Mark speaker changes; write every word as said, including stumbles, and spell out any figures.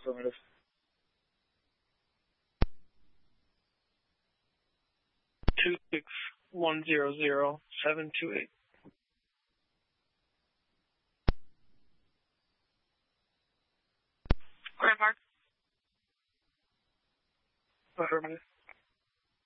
Speaker 1: Affirmative. Two six one zero zero seven two eight.
Speaker 2: Grand Park.
Speaker 1: Affirmative.